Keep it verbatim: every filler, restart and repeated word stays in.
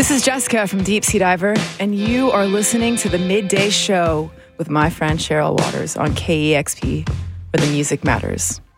This is Jessica from Deep Sea Diver, and you are listening to the Midday Show with my friend Cheryl Waters on K E X P, where the music matters.